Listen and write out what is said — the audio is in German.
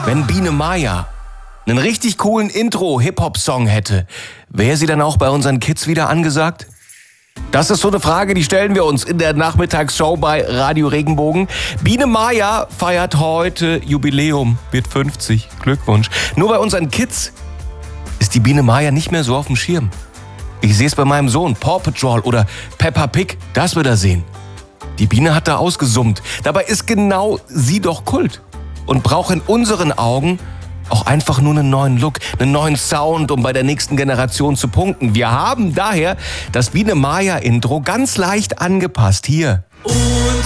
Wenn Biene Maya einen richtig coolen Intro-Hip-Hop-Song hätte, wäre sie dann auch bei unseren Kids wieder angesagt? Das ist so eine Frage, die stellen wir uns in der Nachmittagsshow bei Radio Regenbogen. Biene Maya feiert heute Jubiläum, wird 50. Glückwunsch. Nur bei unseren Kids ist die Biene Maya nicht mehr so auf dem Schirm. Ich sehe es bei meinem Sohn, Paw Patrol oder Peppa Pig, das wird er sehen. Die Biene hat da ausgesummt. Dabei ist genau sie doch Kult und braucht in unseren Augen auch einfach nur einen neuen Look, einen neuen Sound, um bei der nächsten Generation zu punkten. Wir haben daher das Biene Maya Intro ganz leicht angepasst. Hier.